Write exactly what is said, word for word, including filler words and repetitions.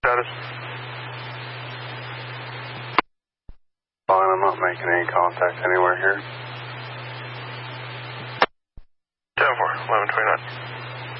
Status? Fine, I'm not making any contact anywhere here. ten four, eleven twenty-nine.